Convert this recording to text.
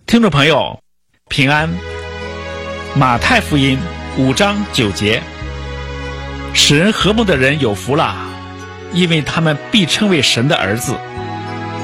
听众朋友，平安。马太福音5章9节，使人和睦的人有福了，因为他们必称为神的儿子。